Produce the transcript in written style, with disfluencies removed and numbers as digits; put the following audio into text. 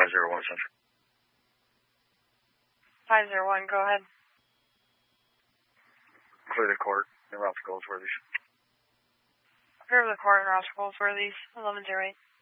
501 Central. 501, go ahead. Clear the court in Ralph Goldsworthy's. Clear the court in Ralph Goldsworthy's, 1108.